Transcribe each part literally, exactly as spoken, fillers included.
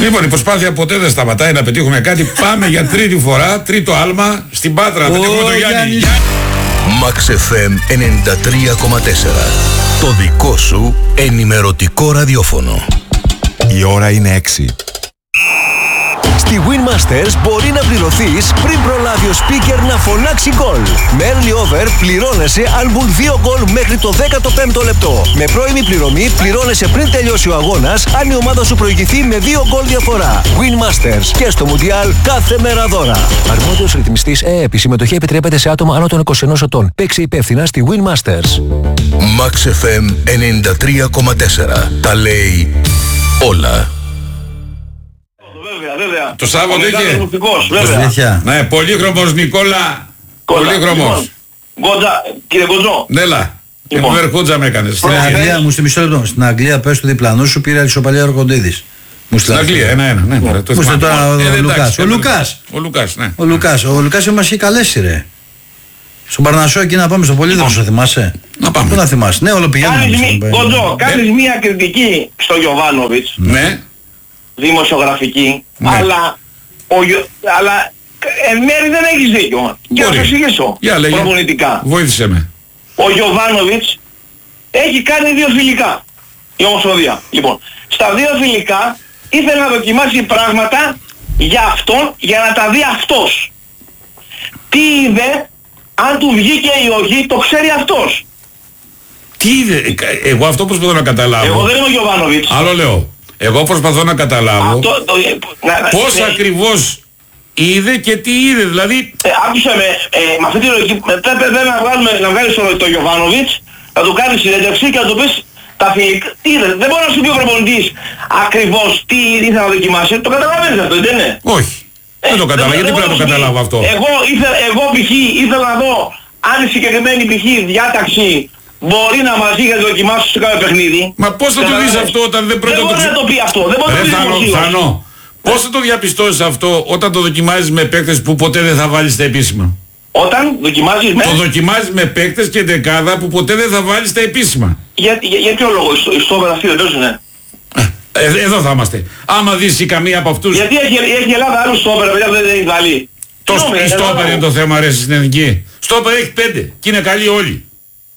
Λοιπόν, η προσπάθεια ποτέ δεν σταματάει να πετύχουμε κάτι. Πάμε για τρίτη φορά, τρίτο άλμα στην Πάτρα. Πετύχουμε τον Γιάννη. Max εφ εμ ενενήντα τρία κόμμα τέσσερα. Το δικό σου ενημερωτικό ραδιόφωνο. Η ώρα είναι έξι. Στη Winmasters μπορεί να πληρωθείς πριν προλάβει ο speaker να φωνάξει γκολ. Με early over πληρώνεσαι αν μπουν δύο γκολ μέχρι το δέκατο πέμπτο λεπτό. Με πρώιμη πληρωμή πληρώνεσαι πριν τελειώσει ο αγώνας αν η ομάδα σου προηγηθεί με δύο γκολ διαφορά. Winmasters και στο Μουντιάλ κάθε μέρα δώρα. Αρμόδιος ρυθμιστής ΕΕΠ. Η συμμετοχή επιτρέπεται σε άτομα άνω των είκοσι ενός ετών. Παίξε υπεύθυνα στη Winmasters. Max εφ εμ ενενήντα τρία κόμμα τέσσερα. Τα λέει όλα. Βέβαια, βέβαια. Το Σάββατο είχε. Ναι, πολύχρωμος Νικόλα. Πολύχρωμος. Γκότζα, κύριε Γκότζο. Νέλα. Και μου Βερχούτζα με έκανες. Στην Αγγλία, μου στη μισό λεπτό. Στην Αγγλία πες του διπλανού σου πήρε ισοπαλία ο Ροκοντίδης. Στην Αγγλία, ένα-ένα. Ναι, μου είστε τώρα ο Λουκάς. Ο Λουκάς. Ο Λουκάς, ναι. Ο Λουκάς. Ο Λουκάς μας είχε καλέσει ρε. Στον Παρνασσό εκεί να πάμε στο Πολύδωρο, σου θυμάσαι. Να πάμε. Πού να θυμάσαι. Ναι, όλο πηγαίνουμε. Γκότζο, κάνεις μία κριτική στο Γιοβάνοβιτς. Ναι. Δημοσιογραφική, ναι. αλλά, ο, αλλά εν μέρει δεν έχεις δίκιο. Και να το εξηγήσω προπονητικά. Βοήθησε με. Ο Γιοβάνοβιτς έχει κάνει δύο φιλικά, η Ομοσπονδία. Λοιπόν, στα δύο φιλικά ήθελε να δοκιμάσει πράγματα για αυτόν, για να τα δει αυτός. Τι είδε, αν του βγήκε ή όχι, το ξέρει αυτός. Τι είδε, εγώ αυτό προσπαθώ να καταλάβω. Εγώ δεν είμαι ο Γιοβάνοβιτς. Άλλο λέω. Εγώ προσπαθώ να καταλάβω αυτό, το, να, πώς ναι. ακριβώς είδε και τι είδε, δηλαδή... Ε, άκουσε με, ε, με αυτή τη λογική, πρέπει να, βγάλουμε, να βγάλεις τον το Γιοβάνοβιτς, να του κάνεις συνέντευξη και να του πεις τα φιλικά, τι είδε, δεν μπορεί να σου πει ο προπονητής ακριβώς τι ήθελε να δοκιμάσει, το καταλαβαίνεις αυτό, δεν είναι? Όχι, ε, δεν το καταλαβαίνω, γιατί πρέπει να το καταλάβω αυτό. Εγώ, ήθελα, εγώ π.χ. ήθελα να δω αν η συγκεκριμένη π.χ. διάταξη μπορεί να μαζί για να δοκιμάσει σε κάποιο παιχνίδι. Μα πώς θα το δεις αυτό όταν δεν πρέπει να το... Δεν μπορεί να το πει αυτό, δεν μπορεί να το πει δημοσίως. Πώς θα το διαπιστώσεις αυτό όταν το δοκιμάζεις με παίκτες που ποτέ δεν θα βάλεις στα επίσημα? Όταν δοκιμάζεις με... Το δοκιμάζεις με παίκτες και δεκάδα που ποτέ δεν θα βάλεις στα επίσημα. Για, για, για ποιο λόγο, οι στόπερ αυτοί δεν παίζουνε? Ε, εδώ θα είμαστε. Άμα δεις καμία από αυτούς... Γιατί έχει, έχει η Ελλάδα άλλους στόπερ, παιδιά δεν έχει βάλει. Το στόπερ είναι το θέμα ρε στην εθνική. Στόπερ έχει πέντε και είναι καλοί όλοι.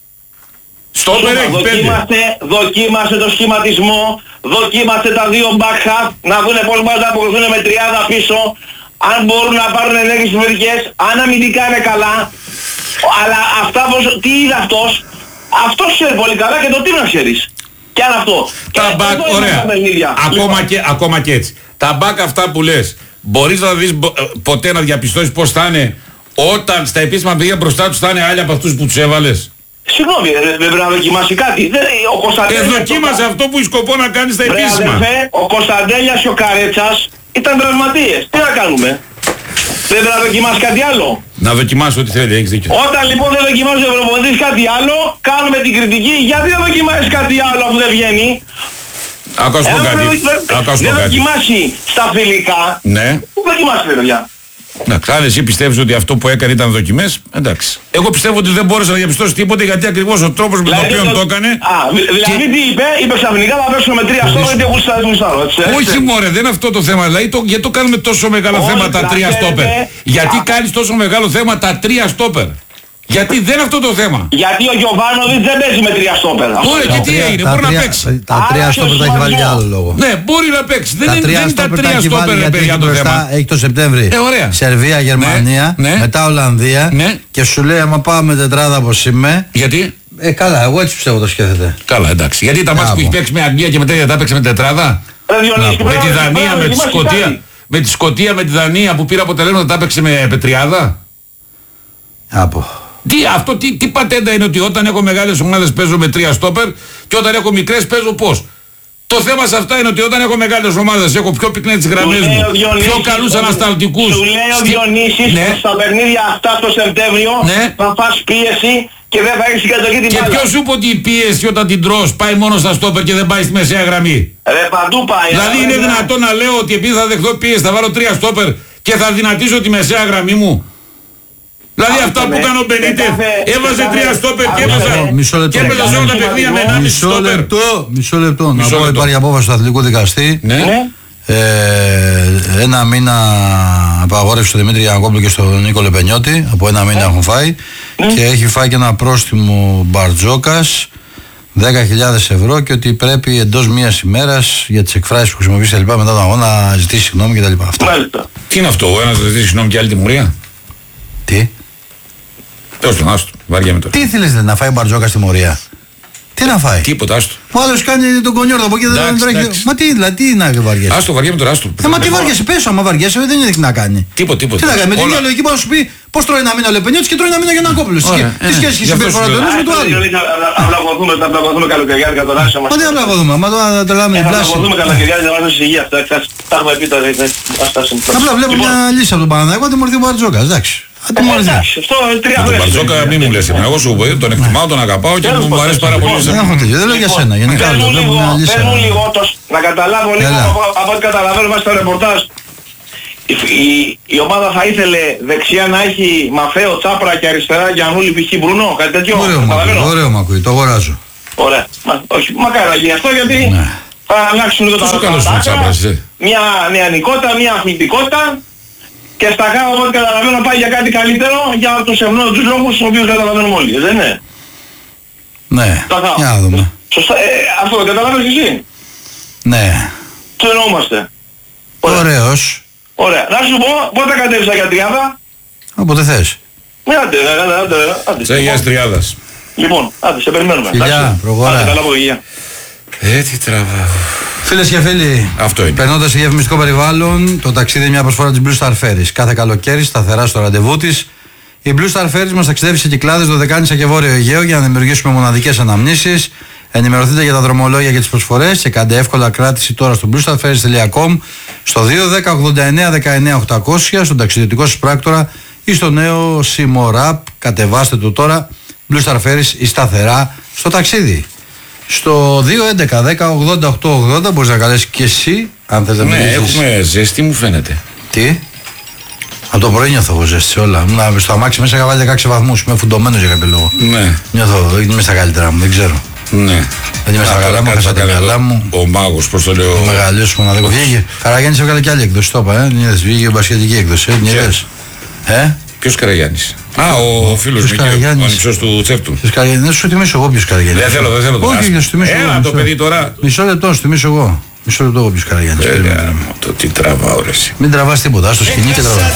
Στόπερ έχει δοκίμαστε, δοκίμαστε το σχηματισμό, δοκίμαστε τα δύο back half, να δούνε πώς μας να αποκριθούν με τριάδα πίσω, αν μπορούν να πάρουν ενέργειες συμμετρικές, αν αμυντικά είναι καλά, αλλά αυτά πως, τι είδε αυτός, αυτός ξέρει πολύ καλά και το τι να ξέρεις. Και αν αυτό. Τα back, ωραία, ακόμα και, ακόμα και έτσι. Τα back αυτά που λες, μπορείς να δεις ποτέ να διαπιστώσεις πώς θα είναι όταν στα επίσημα παιδιά μπροστά τους θα είναι άλλοι από αυτούς που τους έβαλες? Συγγνώμη, δεν πρέπει να δοκιμάσει κάτι. Ο Κωνσταντέλιας... Ε, δοκίμασε αυτό που έχει σκοπό να κάνει στα επίσημα. Αδερφέ, ο Κωνσταντέλιας και ο Καρέτσας ήταν τραυματίες. Τι να κάνουμε? Δεν πρέπει να δοκιμάσει κάτι άλλο? Να δοκιμάσει ό,τι θέλει, έχεις δίκιο. Όταν λοιπόν δεν δοκιμάζει ο προπονητής κάτι άλλο, κάνουμε την κριτική. Γιατί δεν δοκιμάζεις κάτι άλλο αφού δεν βγαίνει? Άκου σου πω κάτι. Δεν δοκιμάσει στα φιλικά. Ναι. Πού δοκιμάσει παιδιά? Εντάξει, αν εσύ πιστεύεις ότι αυτό που έκανε ήταν δοκιμές, εντάξει. Εγώ πιστεύω ότι δεν μπόρεσα να διαπιστώσει τίποτε γιατί ακριβώς ο τρόπος με τον οποίο το, το έκανε... Α, δηλαδή και... τι είπε, είπε ξαφνικά θα παίξουμε με τρία στόπερ γιατί έχουν σταθεί άλλο, έτσι. Όχι μωρέ, δεν είναι αυτό το θέμα. Δηλαδή το, γιατί το κάνουμε τόσο μεγάλο Όχι, θέμα τα τρία στόπερ? Γιατί κάνεις τόσο μεγάλο θέμα τα τρία στόπερ? Γιατί δεν είναι αυτό το θέμα. Γιατί ο Γιοβάνοβιτς δεν παίζει με τρία στόπερ. Ωραία, και τι έγινε, μπορεί να παίξει. Τα τρία στόπερ τα έχει βάλει για άλλο λόγο. Ναι, μπορεί να παίξει. Δεν είναι τα τρία στόπερ παιδιά το θέμα. Έχει το Σεπτέμβρη. Σερβία, Γερμανία, μετά Ολλανδία. Και σου λέει άμα πάω με τετράδα όπως είμαι. Γιατί? Ε, καλά, εγώ έτσι πιστεύω το σκέφτεται. Καλά, εντάξει. Γιατί τα μάτια που έχει παίξει με Αγγλία και μετά τα έπαιξε με τετράδα. Με τη Δανία, με τη Σκωτία. Με τη Σκωτία, με τη Δανία που πήρε αποτελέσματα τα έπαιξε με πετριάδα. Από. Τι, αυτό, τι, τι πατέντα είναι ότι όταν έχω μεγάλες ομάδες παίζω με τρία στόπερ και όταν έχω μικρές παίζω πώς? Το θέμα σε αυτά είναι ότι όταν έχω μεγάλες ομάδες έχω πιο πυκνές τις γραμμές μου, πιο καλούς ανασταλτικούς. Σου λέει ο Διονύσης ναι. στα παιχνίδια αυτά το Σεπτέμβριο ναι. θα φας πίεση και δεν θα έχεις κατοχή την μπάλα. Και ποιος σου είπε ότι η πίεση όταν την τρως πάει μόνο στα στόπερ και δεν πάει στη μεσαία γραμμή? Ρε παντού πάει. Δηλαδή είναι δυνατόν να λέω ότι επειδή θα δεχθώ πίεση θα βάλω τρία στόπερ και θα δυνατήσω τη μεσαία γραμμή μου? Δηλαδή αυτά που κάνω ο Μπενίτεφ, έβαζε τρία στόπερ και έβαζε και έπαιζε σε όλα τα παιχνίδια με ενάμιση στόπερ. Μισό λεπτό, μισό λεπτό. Να πω υπάρχει απόφαση του Αθλητικού Δικαστή. Ε, ένα μήνα απαγόρευση στο Δημήτρη Γιαννακόπουλο και στον Νίκο Λεπενιώτη. Από ένα μήνα έχουν φάει. Mm. Και έχει φάει και ένα πρόστιμο Μπαρτζόκας δέκα χιλιάδες ευρώ και ότι πρέπει εντός μιας ημέρας για τις εκφράσεις που χρησιμοποιήσει τα λοιπά μετά τον αγώνα να ζητήσει συγγνώμη κτλ. Τι είναι αυτό, ο ένας να ζητήσει συγγνώμη και άλλη τιμωρία? Τι? Πες τον, άστο, βαριά με τώρα. Τι θέλεις να φάει ο Μπαρτζόκας τιμωρία? Τι να φάει? Τίποτα, άστο. Ο άλλος κάνει τον κονιόρδο από εκεί δεν τρέχει. Μα τι, δηλαδή, τι να βαριέσαι? Άστο, βαριά με τώρα, άστο. Ε, μα τι βαριέσαι, πες, άμα βαριέσαι, δεν είναι τι να κάνει. Τίποτα, τίποτα. Τι να κάνει, με την ίδια λογική μπορεί να σου πει πώς τρώει ένα μήνα ο Λεπενιώτης και τρώει ένα μήνα για έναν κόμπλο. Τι σχέση έχει συμπεριφορά του ενός με του άλλου? Αυλαγωθούμε, θα αυλαγωθούμε καλοκαιριάρικα τώρα. Μα τι αυλαγωθούμε, μα τώρα το λέμε την πλάση. Αυλαγωθούμε καλοκαιριάρικα να δώσει υγεία, τα έχουμε πει τώρα. Απλά βλέπω μια λύση από τον Παναθηναϊκό, τη μορφή του Μπαρτζόκα, εντάξει. Τον Μπαρτζόκα μην μου λες εμένα, εγώ σου πω, τον εκτιμάω, τον αγαπάω και μου αρέσει πάρα πολύ. Δεν λέω για σένα, γενικά βλέπω μια λύση. Παίρνουν λίγο να καταλάβω λίγο από ό,τι καταλαβαίνω μέσα στο ρεπορτάζ. Η ομάδα θα ήθελε δεξιά να έχει Μαφαίο, Τσάπρα και αριστερά Γιαννούλη π.χ. Μπρουνό, κάτι τέτοιο. Ωραίο μ' ακούει, το αγοράζω. Ωραία. Όχι, μακάρι να γίνει αυτό γιατί θα αλλάξουν λίγο τα πράγματα. Μια νεανικότητα, μια αθλητικότητα και στα κάτω από ό,τι καταλαβαίνω πάει για κάτι καλύτερο για τους ευνόητους λόγους τους οποίους καταλαβαίνουμε όλοι, δεν είναι? Ναι, για να δούμε. Σωστά, αυτό καταλαβαίνεις εσύ? Ναι. Τι εννοούμαστε? Ωραίος. Ωραία. Να σου πω, πότε κατέβησα για τριάδα? Όποτε θες. Ναι, άντε, άντε, άντε. Σε γεια τριάδας. Λοιπόν, άντε, σε περιμένουμε. Φιλιά, προχωρά. Άντε, καλά από υγεία. Ε, τι τραβάω. Φίλες και φίλοι, αυτό είναι. Περνώντας σε διαφημιστικό περιβάλλον, το ταξίδι είναι μια προσφορά της Blue Star Ferries. Κάθε καλοκαίρι, σταθερά στο ραντεβού της, η Blue Star Ferries μας ταξιδεύει σε Κυκλάδες, Δωδεκάνησα και Βόρειο Αιγαίο για να δημιουργήσουμε μοναδικές αναμνήσεις. Ενημερωθείτε για τα δρομολόγια και τις προσφορές και κάντε εύκολα κράτηση τώρα στο blue star ferries τελεία com, στο δύο δέκα ογδόντα εννέα δεκαεννέα οκτακόσια, στον ταξιδιωτικό σας πράκτορα ή στο νέο Simo App. Κατεβάστε το τώρα. Blue Star Ferries, η σταθερά στο ταξίδι. Στο δύο έντεκα δέκα ογδόντα οκτώ ογδόντα μπορείς να καλέσεις και εσύ αν θες να ναι, μιλήσεις. έχουμε ζέστη μου φαίνεται. Τι? Από το πρωί νιώθω εγώ ζέστη όλα. Ήμουν στο αμάξι μέσα είχα βάλει δεκαέξι βαθμούς. Είμαι φουντωμένος για κάποιο λόγο. Ναι. Νιώθω, δεν είμαι στα καλύτερα μου, δεν ξέρω. Ναι. Δεν είμαι στα καλά μου, έχασα τα καλά μου. Ο μάγος, πώς το λέω. Ο μεγαλύτερος που να δέκω. Βγήκε. Καραγιάννης έβγαλε και άλλη έκδοση, το είπα, ε. Νιέδες, βγήκε μπασχετική έκδοση, ε. Νιέδες. Ε. Ποιος Καραγιάννης? Α, ο φίλος μου, ο ανυψός του Τσέπτου. Ποιος Καραγιάννης, δεν σου τιμήσω εγώ ποιος Καραγιάννης. Δεν θέλω, δεν θέλω. Όχι, να σου τιμήσω εγώ. Έλα το παιδί τώρα. Μισό λεπτό, σου τιμήσω εγώ. Μισό λεπτό εγώ ποιος Καραγιάννης. Το τι τραβάω ρε εσύ. Μην τραβάς τίποτα, στο σκηνή και τραβάς.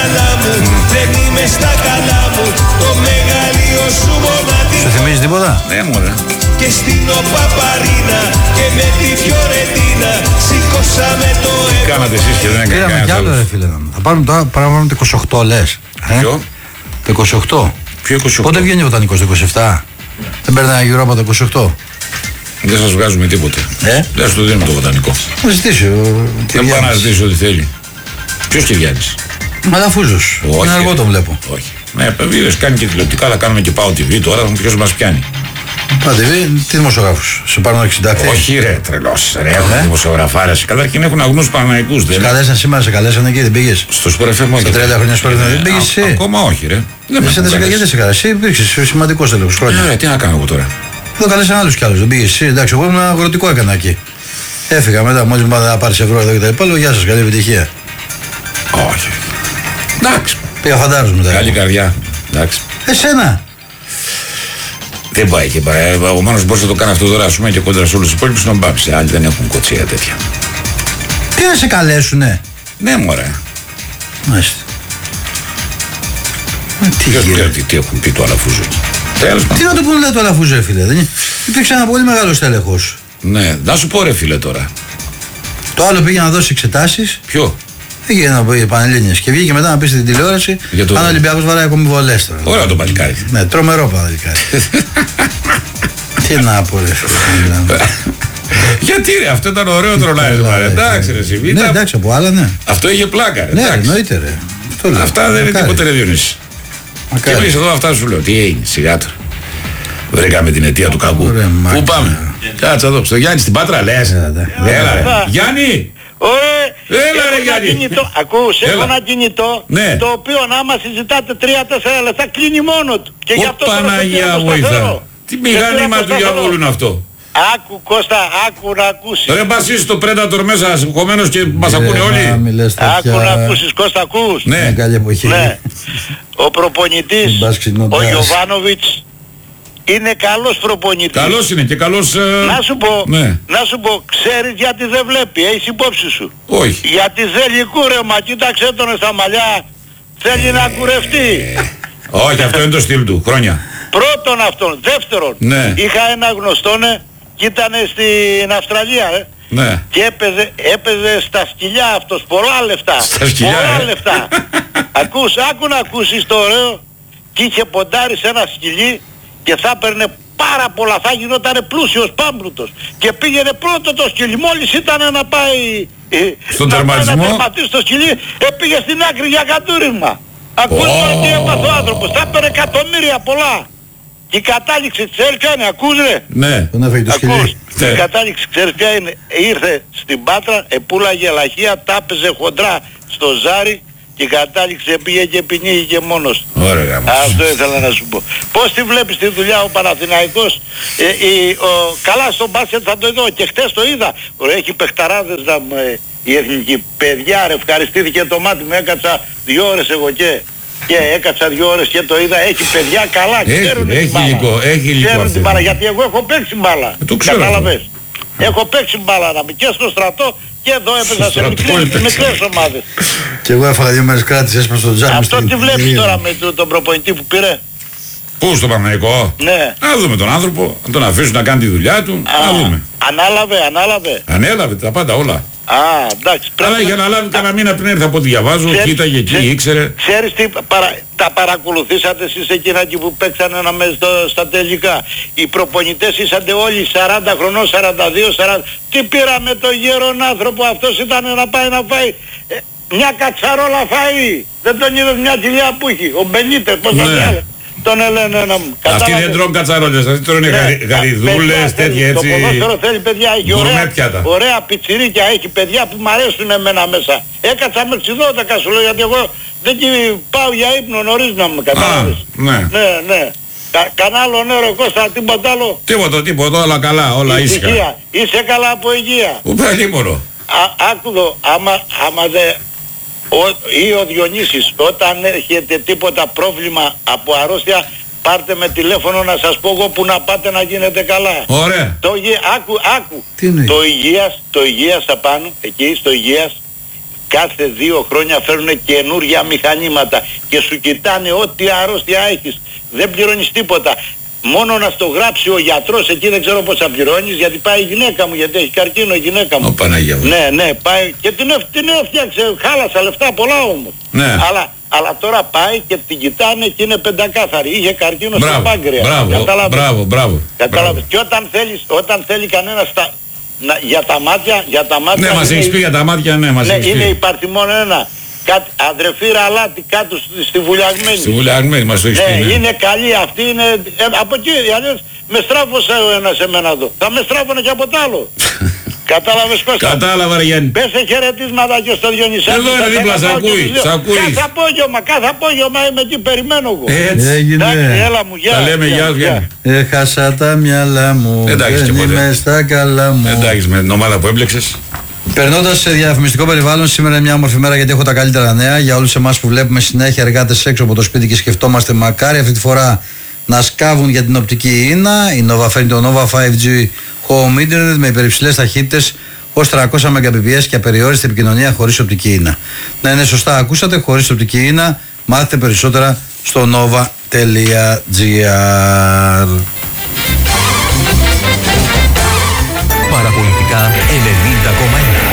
Σου θυμίζει τίποτα? Ναι μωρέ. Και στην Οπαπαρίνα και με τη Φιωρεντίνα σηκώσαμε το τι κάνατε εσείς και δεν έκανε κανένας άλλος? Πήραμε κι άλλο ρε φίλε. Θα πάρουμε τώρα πράγμα το είκοσι οκτώ λες. Ποιο? Το είκοσι οκτώ. Ποιο είκοσι οκτώ? Πότε βγαίνει ο βοτανικός, το είκοσι επτά? Δεν παίρνει γύρω από το είκοσι οκτώ. Δεν σας βγάζουμε τίποτε. Ε? Δεν σου το δίνουμε το βοτανικό. Θα ζητήσει. Δεν πάει να ζητήσει ό,τι θέλει. Ποιος Κυριάννης? Μαλαφούζος. Είναι αργό το βλέπω. Όχι. Ναι, παιδίος κάνει και τηλεοπτικά, θα κάνουμε και πάω τι βι τώρα, ποιος μας πιάνει. Πάω τι βι, τι δημοσιογράφους, σε πάρουν εξήντα. Όχι ρε, τρελός ρε, έχουν δημοσιογραφάρες. Καταρχήν έχουν αγνούς Παναθηναϊκούς. Σε καλέσαν σήμερα, σε καλέσαν εκεί, δεν πήγες? Στο Sport εφ εμ όχι. Στα τριάντα χρόνια Sport εφ εμ δεν πήγες εσύ? Ακόμα όχι ρε. Δεν σε καλέσαι, υπήρξες σημαντικός τέλος χρόνια. Τι να κάνω εγώ τώρα? Δεν καλέσαν άλλους κι άλλους, δεν πήγες εσύ? Εντάξει, εγώ ήμουν αγροτικό έκανα εκεί. Έφυγα μετά, μόλις μου είπα να πάρεις ευρώ εδώ και τα λοιπά, λέω γεια σας, καλή επιτυχία. Όχι. Εντάξει. Πήγα φαντάρους μετά. Καλή καρδιά. Εντάξει. Εσένα. Δεν πάει και πάει. Ο Μάνος μπορείς να το κάνει αυτό τώρα, ας πούμε, και κόντρα σε όλους τους υπόλοιπους τον πάψε. Άλλοι δεν έχουν κοτσία τέτοια. Τι να σε καλέσουνε? Ναι μωρέ. Μάλιστα. Τι γίνεται? Τι, τι έχουν πει το Αλαφούζο? Τι να το πούνε το Αλαφούζο, φίλε? Δεν υπήρξε ένα πολύ μεγάλο τέλεχος. Ναι, να σου πω ρε φίλε τώρα. Το άλλο πήγε να δώσει εξετάσεις. Ποιο? Πήγε να πει Πανελλήνιες και βγήκε μετά να πει στην τηλεόραση το... αν ο Ολυμπιακός βαράει ακόμη βολές τώρα. Ωραία το παλικάρι. Ναι, τρομερό παλικάρι. Τι να πω ρε φίλε. Γιατί ρε, αυτό ήταν ωραίο τρολάρισμα ρε. Εντάξει ρε Σιβίτα. Ναι, εντάξει, από άλλα ναι. Αυτό είχε πλάκα ρε. Ναι, εννοείται ρε. Αυτά δεν είναι τίποτε ρε Διονύση. Και εμείς εδώ αυτά σου λέω. Τι έγινε, σιγά τώρα. Βρήκαμε την αιτία του κακού. Πού πάμε? Κάτσε εδώ, στο Γιάννη στην Πάτρα λες. Έλα ρε. Γιάννη! Έλα ρε Γιάννη! Ακούς, έχω ένα κινητό το οποίο άμα συζητάτε τρία τέσσερα λεπτά κλείνει μόνο του. Ω Παναγία βοηθά. Τι μηχάνημα του διαβόλου είναι αυτό? Άκου Κώστα, άκου να ακούσεις. Ρε πας είσαι το Predator μέσα κομμένος και μας ακούνε όλοι. Άκου να ακούσεις Κώστα, ακούς. Ναι. Ναι. Ο προπονητής, ο Γιοβάνοβιτς, είναι καλός προπονητής. Καλός είναι και καλός... Ε... Να σου πω, ναι. να σου πω, ξέρεις γιατί δεν βλέπει, έχεις υπόψη σου. Όχι. Γιατί θέλει κούρεμα, κοίταξε τον στα μαλλιά, θέλει να κουρευτεί. Όχι, αυτό είναι το στυλ του, χρόνια. Πρώτον αυτόν, δεύτερον, ναι. είχα ένα γνωστό, ναι, και ήταν στην Αυστραλία, ε. Ναι. Και έπαιζε, έπαιζε στα σκυλιά αυτός, πολλά λεφτά. Στα σκυλιά, πολλά ε. λεφτά. Ακούς, άκου να ακούσεις το ωραίο. Και είχε ποντάρει σε ένα σκυλί και θα έπαιρνε πάρα πολλά, θα γινότανε πλούσιος πάμπλουτος. Και πήγαινε πρώτο το σκυλί, μόλις ήταν να πάει... Στον να τερματισμό. πάει να τερματίσει το σκυλί, ε, πήγε στην άκρη για κατούρισμα. Ακούς Oh. τώρα τι έπαθε ο άνθρωπος, θα έπαιρνε εκατομμύρια πολλά. Και η κατάληξη ξέρεις ποια είναι, ακούς ρε. Ναι. Τον έφεγε το σκυλί. Ναι. Η κατάληξη ξέρεις ποια είναι, ήρθε στην Πάτρα, επούλαγε λαχεία, τάπεζε χοντρά στο ζάρι και η κατάληξη πήγε και πνίγηκε μόνος. Ωραία. Αυτό ήθελα να σου πω. Πώς τη βλέπεις τη δουλειά ο Παναθηναϊκός, ε, η, ο, καλά στο μπάσκετ θα το είδω και χτες το είδα. Ωραία, έχει παιχταράδες να, ε, η εθνική παιδιά, ρε, ευχαριστήθηκε το μάτι μου, έκατσα δύο ώρες εγώ και... Και έκατσα δύο ώρες και το είδα, έχει παιδιά καλά, έχει, ξέρουν έχει την μπάλα. υλικό, έχει υλικό ξέρουν αυτό. την μπάλα, γιατί εγώ έχω παίξει μπάλα. Ε, το ξέρω. Κατάλαβες. Έχω παίξει μπάλα να μπει και στο στρατό και εδώ έπαιζα σε μικρές, μικρές ομάδες. Και εγώ έφαγα δύο μέρες κράτης, έσπασα στο τζάμι. Αυτό τι βλέπεις τώρα με το, τον προπονητή που πήρε. Πού στο Παναθηναϊκό. Ναι. Να δούμε τον άνθρωπο, να τον αφήσουν να κάνει τη δουλειά του. Α, να δούμε. Ανάλαβε, ανάλαβε. Ανέλαβε τα πάντα όλα. Α, εντάξει. Αλλά είχε αναλάβει κανένα μήνα πριν έρθα από ό,τι διαβάζω, Ξέρεις- κοίταγε εκεί, ξέρεις- ήξερε. Ξέρεις τι, παρα, τα παρακολουθήσατε εσείς εκείνα εκεί που παίξανε ένα μες στο, στα τελικά. Οι προπονητές ήσαντε όλοι σαράντα χρονών, σαράντα δύο, σαράντα... Τι πήραμε το γέρον άνθρωπο, αυτός ήταν να πάει να φάει ε, μια κατσαρόλα φαΐ. Δεν τον είδες μια κοιλιά που έχει. Ο Μπενίτες, πώς θα Ναι. λέει. Τον ελένε ένα μου. Αυτοί δεν τρώνε κατσαρόλες, αυτοί τρώνε Ναι, γαρι- γαριδούλες, τέτοια έτσι. Το ποδόσφαιρο θέλει παιδιά, έχει γκουρμέ ωραία, πιάτα. ωραία πιτσιρίκια, έχει παιδιά που μ' αρέσουν εμένα μέσα. Έκατσα με τις δώδεκα σου λέω, γιατί εγώ δεν κι- πάω για ύπνο νωρίς να με κατάλαβες. ναι. Ναι, ναι. Κα, κανένα άλλο νερό Κώστα, τίποτα άλλο. Τίποτα, τίποτα, όλα καλά, όλα ήσυχα. Ησυχία. Είσαι καλά από υγεία. Ουπέλη μωρό. Α, άκου εδώ, άμα, άμα δε, ο, ή ο Διονύσης, όταν έχετε τίποτα πρόβλημα από αρρώστια, πάρτε με τηλέφωνο να σας πω εγώ που να πάτε να γίνετε καλά. Ωραία. Το υγεία, άκου, άκου. Τι είναι? Το υγείας, το υγείας θα πάνω, εκεί στο υγείας, κάθε δύο χρόνια φέρνουν καινούργια μηχανήματα και σου κοιτάνε ό,τι αρρώστια έχεις. Δεν πληρώνεις τίποτα. Μόνο να στο γράψει ο γιατρός εκεί, δεν ξέρω πώς θα πληρώνεις, γιατί πάει η γυναίκα μου, γιατί έχει καρκίνο η γυναίκα μου. Ω Παναγία μου. Ναι, ναι, πάει και την, εφ, την έφτιαξε, χάλασα λεφτά πολλά όμως. Ναι. Αλλά, αλλά τώρα πάει και την κοιτάνε και είναι πεντακάθαρη. Είχε καρκίνο στο Μπράβο, πάγκρεα. μπράβο, Κατάλαβες. μπράβο, μπράβο. Κατάλαβες. Και όταν, θέλεις, όταν θέλει κανένας τα, να, για τα μάτια, για τα μάτια... Ναι, μας είναι έχεις η- πει για τα μάτια, ναι, μας ναι, έχεις είναι πει. υπαρθυμόν ένα. Κάτι, αδρεφή ραλάτι κάτω στη, στη βουλιαγμένη. Στη βουλιαγμένη μας το έχεις πει, Ναι, ναι. είναι καλή αυτή, είναι... Ε, από εκεί, αλλιώς με στράφωσε ο ένας εμένα εδώ. Θα με στράφωνε και από τ' άλλο. Κατάλαβες Κώστα. Κατάλαβα ρε Γιάννη. Πέσε χαιρετίσματα και στο Διονυσάκη. Εδώ είναι Θα δίπλα, τα σ' πάω και ακούει, τους δύο. σ' ακούει. Κάθε απόγευμα, κάθε απόγευμα είμαι εκεί, περιμένω εγώ. Έτσι. Έγινε. Εντάξει, έλα μου, γεια. Τα λέμε, γεια, γεια. Έχασα τα μυαλά μου, Εντάξει, δεν και ποτέ. είμαι στα καλά μου. Εντάξει, με την ομάδα που έμπλεξες. Περνώντας σε διαφημιστικό περιβάλλον, σήμερα είναι μια όμορφη μέρα γιατί έχω τα καλύτερα νέα για όλους εμάς που βλέπουμε συνέχεια εργάτες έξω από το σπίτι και σκεφτόμαστε μακάρι αυτή τη φορά να σκάβουν για την οπτική ίνα. Η Nova φέρνει το Nova φάιβ τζι Home Internet με υπερυψηλές ταχύτητες ως τριακόσια Mbps και απεριόριστη επικοινωνία χωρίς οπτική ίνα. Ναι, είναι σωστά, ακούσατε, χωρίς οπτική ίνα. Μάθετε περισσότερα στο nova τελεία gr. Παραπολιτικά ενενήντα κόμμα ένα.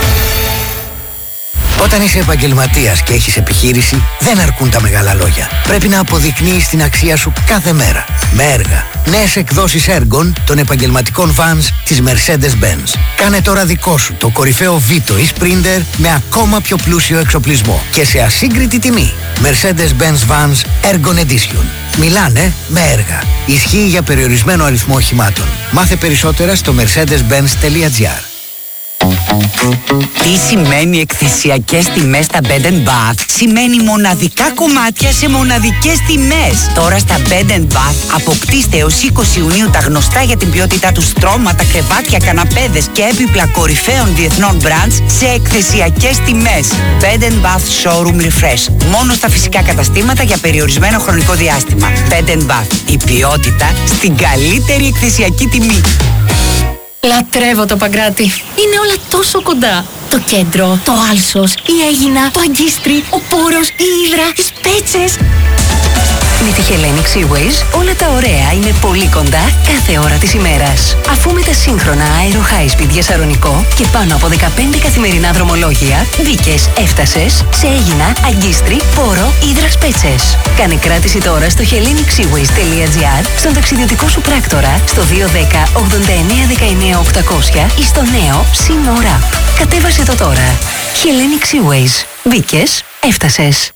Όταν είσαι επαγγελματίας και έχεις επιχείρηση, δεν αρκούν τα μεγάλα λόγια. Πρέπει να αποδεικνύεις την αξία σου κάθε μέρα. Με έργα. Νέες εκδόσεις έργων των επαγγελματικών vans της Mercedes-Benz. Κάνε τώρα δικό σου το κορυφαίο Vito ή Sprinter με ακόμα πιο πλούσιο εξοπλισμό και σε ασύγκριτη τιμή. Mercedes-Benz Vans Ergon Edition. Μιλάνε με έργα. Ισχύει για περιορισμένο αριθμό οχημάτων. Μάθε περισσότερα στο mercedes benz τελεία gr. Τι σημαίνει εκθεσιακές τιμές στα Bed and Bath? Σημαίνει μοναδικά κομμάτια σε μοναδικές τιμές. Τώρα στα Bed and Bath αποκτήστε έως είκοσι Ιουνίου τα γνωστά για την ποιότητά του στρώματα, κρεβάτια, καναπέδες και έπιπλα κορυφαίων διεθνών brands σε εκθεσιακές τιμές. Bed and Bath Showroom Refresh. Μόνο στα φυσικά καταστήματα για περιορισμένο χρονικό διάστημα. Bed and Bath. Η ποιότητα στην καλύτερη εκθεσιακή τιμή. Λατρεύω το Παγκράτη. Είναι όλα τόσο κοντά. Το κέντρο, το Άλσος, η Αίγινα, το Αγκίστρι, ο Πόρος, η Ύδρα, οι Σπέτσες. Με τη Hellenic Seaways όλα τα ωραία είναι πολύ κοντά κάθε ώρα της ημέρας. Αφού με τα σύγχρονα Aero High Speed για Σαρονικό και πάνω από δεκαπέντε καθημερινά δρομολόγια, μπήκες, έφτασες σε Αίγινα, Αγκίστρι, Πόρο, Ύδρα, Σπέτσες. Κάνε κράτηση τώρα στο hellenic seaways dot gr, στον ταξιδιωτικό σου πράκτορα, στο δύο ένα μηδέν ογδόντα εννέα δεκαεννέα οκτακόσια ή στο νέο Seymour App. Κατέβασε το τώρα. Hellenic Seaways. Μπήκες, έφτασες.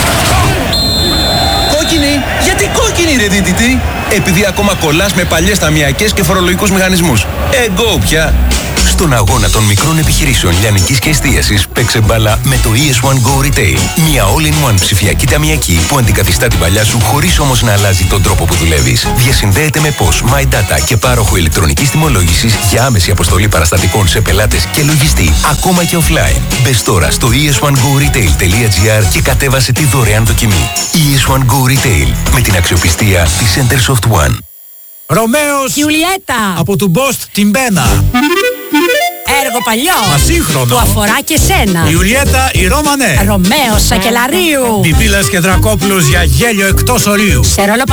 Κόκκινη! Γιατί κόκκινη ρε δίτητη? Επειδή ακόμα κολλάς με παλιές ταμιακές και φορολογικούς μηχανισμούς. Εγκό πια! Στον αγώνα των μικρών επιχειρήσεων λιανικής και εστίασης παίξε μπάλα με το ι ες one Go Retail. Μια all-in-one ψηφιακή ταμιακή που αντικαθιστά την παλιά σου χωρίς όμως να αλλάζει τον τρόπο που δουλεύεις. Διασυνδέεται με P O S, My Data και πάροχο ηλεκτρονικής τιμολόγησης για άμεση αποστολή παραστατικών σε πελάτες και λογιστή, ακόμα και offline. Μπες τώρα στο ι ες one go retail dot gr και κατέβασε τη δωρεάν δοκιμή. ι ες one Go Retail, με την αξιοπιστία της Centersoft One. Ρωμαίος Ιουλιέτα από του Μπόστ την Μπένα. Έργο παλιό. Ασύγχρονο. Που αφορά και σένα. Ιουλιέτα η Ρώμανε. Ρωμαίος Σακελαρίου. Πιπίλας και Δρακόπουλος για γέλιο εκτός ορίου. Σε ρόλο